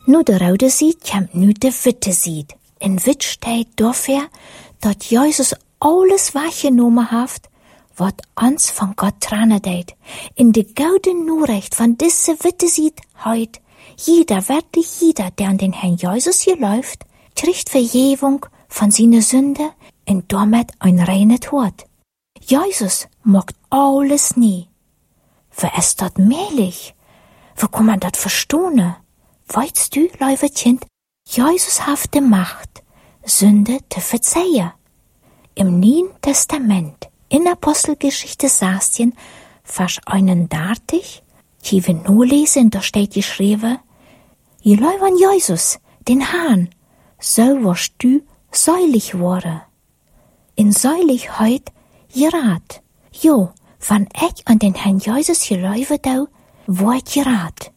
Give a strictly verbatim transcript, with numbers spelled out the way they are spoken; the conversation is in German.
Nu de rode ziet, komt nu de witte ziet. En wit steht dafür, dat Jesus alles wahrgenommen heeft, wat ons van Gott trennen deed. In de gouden Nachricht van diese witte ziet heut, jeder, wirklich jeder, der an den Herrn Jesus geläuft, kriegt Vergebung von seine Sünde und damit ein reines Tod. Jesus macht alles nie. Wie ist das möglich? Wie kann man das verstehen? Weißt du, liebe Kind, Jesus hat die Macht, Sünde zu verzeihen. Im Neuen Testament, in Apostelgeschichte sechzehn, Vers einunddreißig, die wir nur lesen, da steht geschrieben, je an Jesus, den Herrn, so wirst du seilig worden. In Seiligkeit gerat. Jo, wenn ich an den Herrn Jesus geläufe dau, ward gerat.